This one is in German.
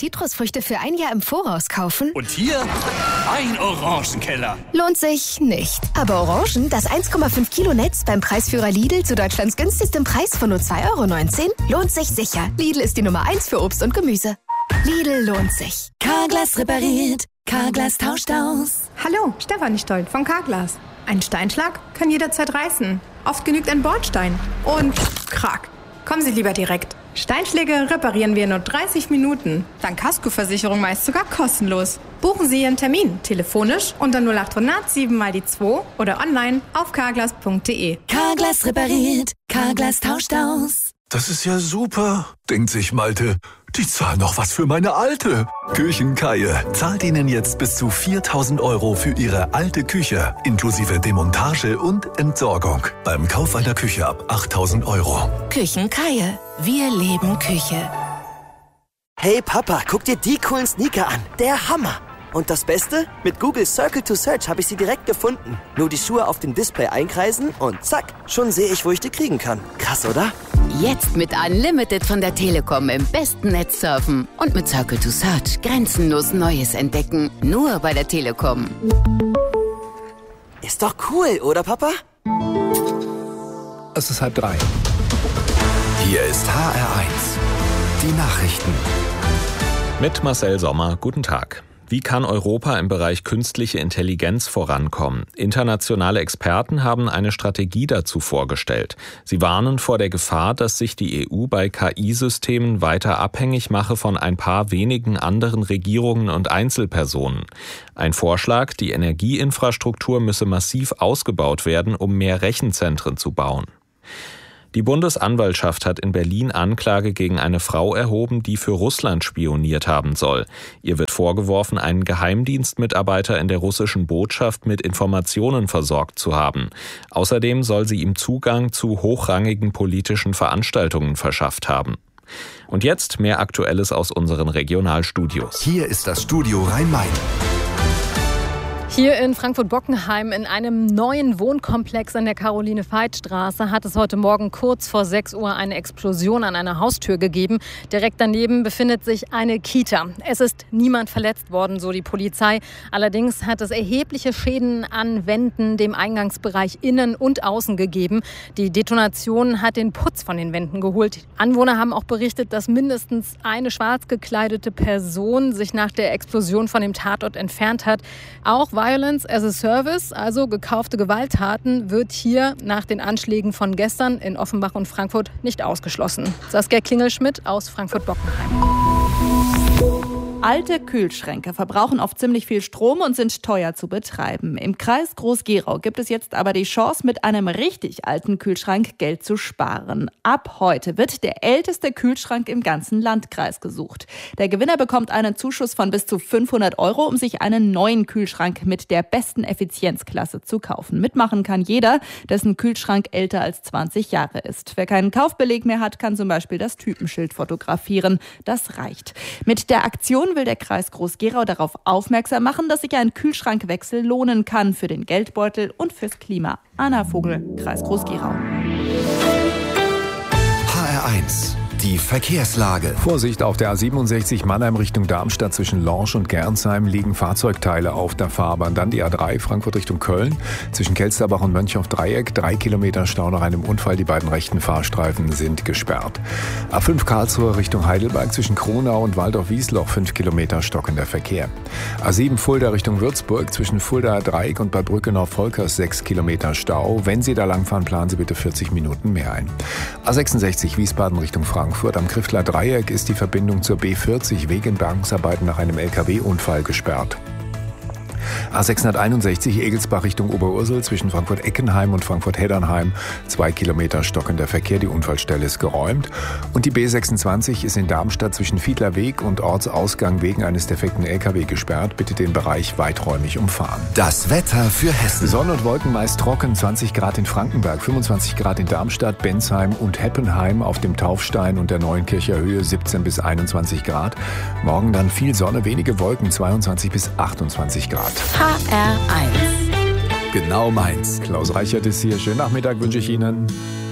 Zitrusfrüchte für ein Jahr im Voraus kaufen? Und hier ein Orangenkeller. Lohnt sich nicht. Aber Orangen, das 1,5 Kilo Netz beim Preisführer Lidl zu Deutschlands günstigstem Preis von nur 2,19 €, lohnt sich sicher. Lidl ist die Nummer 1 für Obst und Gemüse. Lidl lohnt sich. Carglass repariert. Carglass tauscht aus. Hallo, Stefanie Stolt von Carglass. Ein Steinschlag kann jederzeit reißen. Oft genügt ein Bordstein. Und krack. Kommen Sie lieber direkt. Steinschläge reparieren wir in nur 30 Minuten. Dank Kaskoversicherung meist sogar kostenlos. Buchen Sie Ihren Termin telefonisch unter 0800 7 mal die 2 oder online auf carglass.de. Carglass repariert. Carglass tauscht aus. Das ist ja super, denkt sich Malte. Die zahlen noch was für meine Alte. Küchenkeie zahlt Ihnen jetzt bis zu 4.000 € für Ihre alte Küche, inklusive Demontage und Entsorgung. Beim Kauf einer Küche ab 8.000 €. Küchenkeie. Wir leben Küche. Hey Papa, guck dir die coolen Sneaker an. Der Hammer. Und das Beste? Mit Google Circle to Search habe ich sie direkt gefunden. Nur die Schuhe auf dem Display einkreisen und zack, schon sehe ich, wo ich die kriegen kann. Krass, oder? Jetzt mit Unlimited von der Telekom im besten Netz surfen. Und mit Circle to Search grenzenlos Neues entdecken. Nur bei der Telekom. Ist doch cool, oder Papa? Es ist 2:30. Hier ist HR1. Die Nachrichten. Mit Marcel Sommer, guten Tag. Wie kann Europa im Bereich künstliche Intelligenz vorankommen? Internationale Experten haben eine Strategie dazu vorgestellt. Sie warnen vor der Gefahr, dass sich die EU bei KI-Systemen weiter abhängig mache von ein paar wenigen anderen Regierungen und Einzelpersonen. Ein Vorschlag, die Energieinfrastruktur müsse massiv ausgebaut werden, um mehr Rechenzentren zu bauen. Die Bundesanwaltschaft hat in Berlin Anklage gegen eine Frau erhoben, die für Russland spioniert haben soll. Ihr wird vorgeworfen, einen Geheimdienstmitarbeiter in der russischen Botschaft mit Informationen versorgt zu haben. Außerdem soll sie ihm Zugang zu hochrangigen politischen Veranstaltungen verschafft haben. Und jetzt mehr Aktuelles aus unseren Regionalstudios. Hier ist das Studio Rhein-Main. Hier in Frankfurt-Bockenheim in einem neuen Wohnkomplex an der Caroline-Veit-Straße hat es heute Morgen kurz vor 6 Uhr eine Explosion an einer Haustür gegeben. Direkt daneben befindet sich eine Kita. Es ist niemand verletzt worden, so die Polizei. Allerdings hat es erhebliche Schäden an Wänden, dem Eingangsbereich innen und außen gegeben. Die Detonation hat den Putz von den Wänden geholt. Anwohner haben auch berichtet, dass mindestens eine schwarz gekleidete Person sich nach der Explosion von dem Tatort entfernt hat. Auch Violence as a Service, also gekaufte Gewalttaten, wird hier nach den Anschlägen von gestern in Offenbach und Frankfurt nicht ausgeschlossen. Saskia Klingelschmidt aus Frankfurt-Bockenheim. Alte Kühlschränke verbrauchen oft ziemlich viel Strom und sind teuer zu betreiben. Im Kreis Groß-Gerau gibt es jetzt aber die Chance, mit einem richtig alten Kühlschrank Geld zu sparen. Ab heute wird der älteste Kühlschrank im ganzen Landkreis gesucht. Der Gewinner bekommt einen Zuschuss von bis zu 500 €, um sich einen neuen Kühlschrank mit der besten Effizienzklasse zu kaufen. Mitmachen kann jeder, dessen Kühlschrank älter als 20 Jahre ist. Wer keinen Kaufbeleg mehr hat, kann zum Beispiel das Typenschild fotografieren. Das reicht. Mit der Aktion will der Kreis Groß-Gerau darauf aufmerksam machen, dass sich ein Kühlschrankwechsel lohnen kann für den Geldbeutel und fürs Klima. Anna Vogel, Kreis Groß-Gerau. HR1. Die Verkehrslage. Vorsicht auf der A67 Mannheim Richtung Darmstadt zwischen Lorsch und Gernsheim liegen Fahrzeugteile auf der Fahrbahn. Dann die A3 Frankfurt Richtung Köln. Zwischen Kelsterbach und Mönchhoff-Dreieck 3 Kilometer Stau nach einem Unfall. Die beiden rechten Fahrstreifen sind gesperrt. A5 Karlsruhe Richtung Heidelberg zwischen Kronau und Waldorf-Wiesloch 5 Kilometer stockender Verkehr. A7 Fulda Richtung Würzburg zwischen Fuldaer Dreieck und Bad Brückenau-Volkers 6 Kilometer Stau. Wenn Sie da langfahren, planen Sie bitte 40 Minuten mehr ein. A66 Wiesbaden Richtung Frankfurt. Am Kriftler Dreieck ist die Verbindung zur B40 wegen Bergungsarbeiten nach einem LKW-Unfall gesperrt. A661 Egelsbach Richtung Oberursel zwischen Frankfurt-Eckenheim und Frankfurt-Heddernheim 2 Kilometer stockender Verkehr, die Unfallstelle ist geräumt. Und die B26 ist in Darmstadt zwischen Fiedlerweg und Ortsausgang wegen eines defekten LKW gesperrt. Bitte den Bereich weiträumig umfahren. Das Wetter für Hessen. Sonne und Wolken meist trocken, 20 Grad in Frankenberg, 25 Grad in Darmstadt, Bensheim und Heppenheim, auf dem Taufstein und der Neuenkircher Höhe 17 bis 21 Grad. Morgen dann viel Sonne, wenige Wolken, 22 bis 28 Grad. HR1. Genau meins. Klaus Reichert ist hier. Schönen Nachmittag wünsche ich Ihnen.